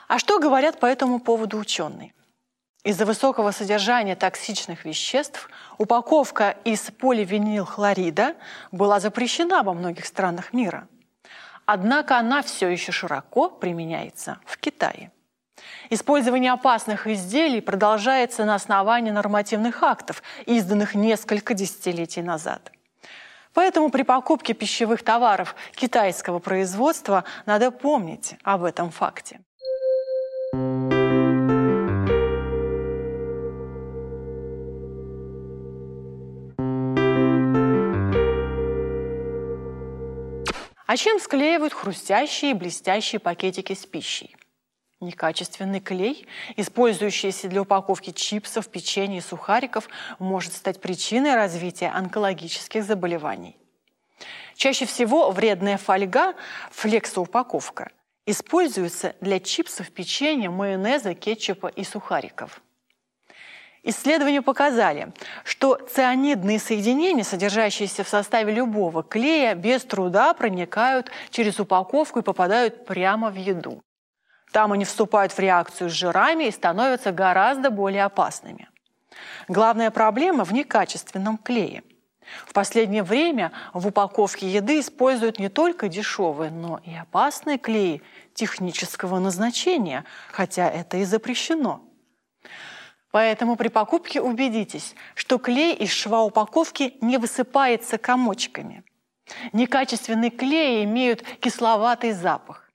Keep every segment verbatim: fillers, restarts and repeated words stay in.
А что говорят по этому поводу ученые? Из-за высокого содержания токсичных веществ упаковка из поливинилхлорида была запрещена во многих странах мира. Однако она все еще широко применяется в Китае. Использование опасных изделий продолжается на основании нормативных актов, изданных несколько десятилетий назад. Поэтому при покупке пищевых товаров китайского производства надо помнить об этом факте. А чем склеивают хрустящие и блестящие пакетики с пищей? Некачественный клей, использующийся для упаковки чипсов, печенья и сухариков, может стать причиной развития онкологических заболеваний. Чаще всего вредная фольга, флексоупаковка, используется для чипсов, печенья, майонеза, кетчупа и сухариков. Исследования показали, что цианидные соединения, содержащиеся в составе любого клея, без труда проникают через упаковку и попадают прямо в еду. Там они вступают в реакцию с жирами и становятся гораздо более опасными. Главная проблема в некачественном клее. В последнее время в упаковке еды используют не только дешевые, но и опасные клеи технического назначения, хотя это и запрещено. Поэтому при покупке убедитесь, что клей из шва упаковки не высыпается комочками. Некачественные клеи имеют кисловатый запах.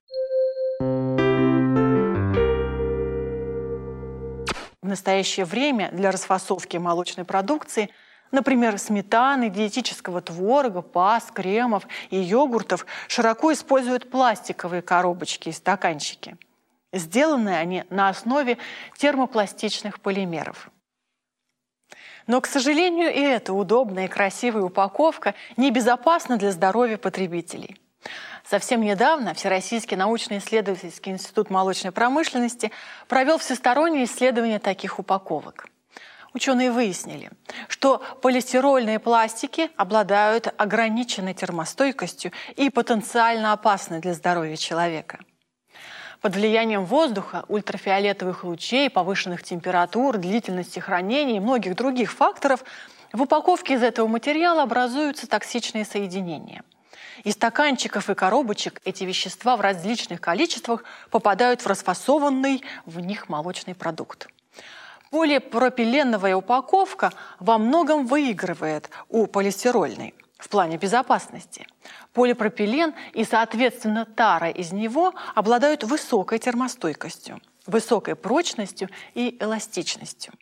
В настоящее время для расфасовки молочной продукции, например, сметаны, диетического творога, паст, кремов и йогуртов, широко используют пластиковые коробочки и стаканчики. Сделаны они на основе термопластичных полимеров. Но, к сожалению, и эта удобная и красивая упаковка небезопасна для здоровья потребителей. Совсем недавно Всероссийский научно-исследовательский институт молочной промышленности провел всестороннее исследование таких упаковок. Ученые выяснили, что полистирольные пластики обладают ограниченной термостойкостью и потенциально опасны для здоровья человека. Под влиянием воздуха, ультрафиолетовых лучей, повышенных температур, длительности хранения и многих других факторов в упаковке из этого материала образуются токсичные соединения. Из стаканчиков и коробочек эти вещества в различных количествах попадают в расфасованный в них молочный продукт. Полипропиленовая упаковка во многом выигрывает у полистирольной в плане безопасности. Полипропилен и, соответственно, тара из него обладают высокой термостойкостью, высокой прочностью и эластичностью.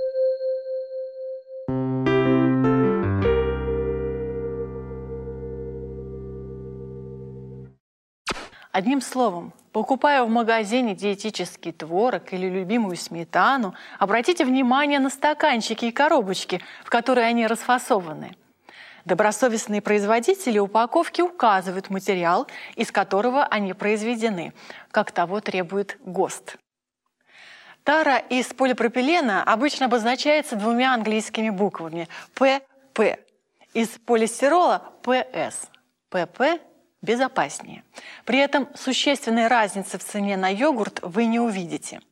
Одним словом, покупая в магазине диетический творог или любимую сметану, обратите внимание на стаканчики и коробочки, в которые они расфасованы. Добросовестные производители упаковки указывают материал, из которого они произведены, как того требует ГОСТ. Тара из полипропилена обычно обозначается двумя английскими буквами пэ пэ. Из полистирола – пэ эс. пэ пэ безопаснее. При этом существенной разницы в цене на йогурт вы не увидите.